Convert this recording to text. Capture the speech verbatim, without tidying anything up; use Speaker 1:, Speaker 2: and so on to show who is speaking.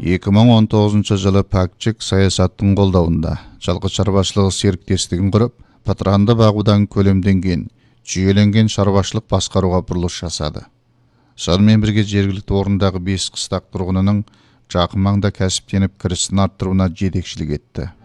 Speaker 1: эки миң он тогузунчу жылы Пакчик саясаттың қолдауында жалқы шаруашылығы серіктестігін құрып, патыранды бағудан көлемденген, жүйеленген шаруашылық басқаруға бұрылыш жасады. Сонымен бірге жергілікті орындағы бес қыстақ тұрғынының жақын маңда кәсіптеніп кірісін арттыруына жетекшілік етті.